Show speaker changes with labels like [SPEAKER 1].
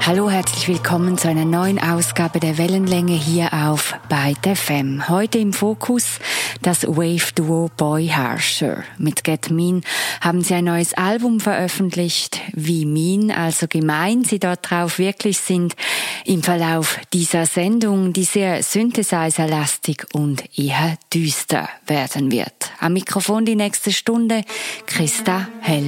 [SPEAKER 1] Hallo, herzlich willkommen zu einer neuen Ausgabe der Wellenlänge hier auf Byte FM. Heute im Fokus das Wave-Duo Boy Harsher. Mit Get Mean haben sie ein neues Album veröffentlicht. Wie mean, also gemein sie dort drauf wirklich sind, im Verlauf dieser Sendung, die sehr Synthesizer-lastig und eher düster werden wird. Am Mikrofon die nächste Stunde Christa Hell.